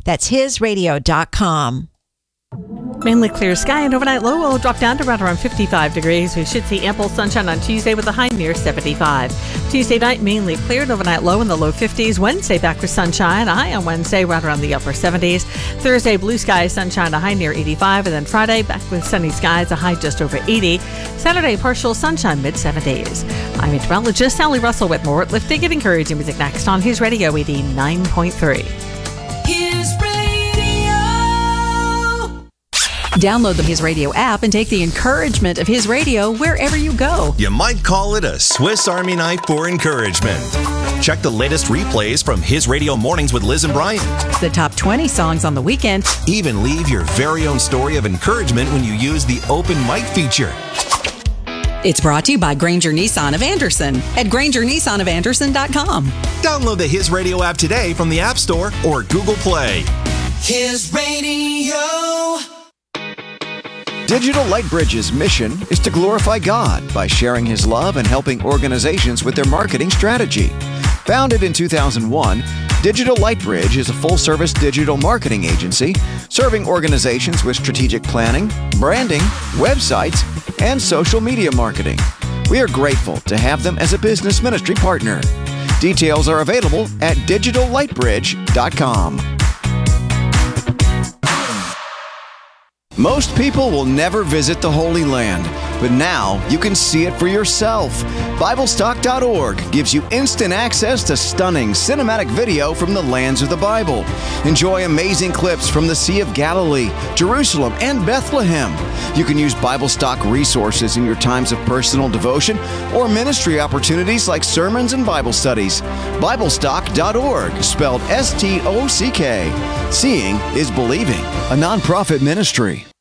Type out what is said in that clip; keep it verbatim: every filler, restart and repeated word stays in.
That's his radio dot com. Mainly clear sky and overnight low will drop down to right around fifty-five degrees. We should see ample sunshine on Tuesday with a high near seventy-five. Tuesday night mainly cleared, overnight low in the low fifties. Wednesday back for sunshine, a high on Wednesday right around the upper seventies. Thursday blue skies, sunshine, a high near eighty-five. And then Friday back with sunny skies, a high just over eighty. Saturday partial sunshine, mid seventies. I'm meteorologist Sally Russell with more uplifting and encouraging music next on His Radio eighty-nine point three. His Radio. Download the His Radio app and take the encouragement of His Radio wherever you go. You might call it a Swiss Army knife for encouragement. Check the latest replays from His Radio Mornings with Liz and Brian. The top twenty songs on the weekend. Even leave your very own story of encouragement when you use the open mic feature. It's brought to you by Granger Nissan of Anderson at granger nissan of anderson dot com. Download the His Radio app today from the App Store or Google Play. His Radio. Digital Lightbridge's mission is to glorify God by sharing His love and helping organizations with their marketing strategy. Founded in two thousand one, Digital Lightbridge is a full-service digital marketing agency serving organizations with strategic planning, branding, websites, and social media marketing. We are grateful to have them as a business ministry partner. Details are available at digital lightbridge dot com. Most people will never visit the Holy Land, but now you can see it for yourself. Bible Stock dot org gives you instant access to stunning cinematic video from the lands of the Bible. Enjoy amazing clips from the Sea of Galilee, Jerusalem, and Bethlehem. You can use Bible Stock resources in your times of personal devotion or ministry opportunities like sermons and Bible studies. Bible Stock dot org, spelled S T O C K. Seeing is believing, a nonprofit ministry.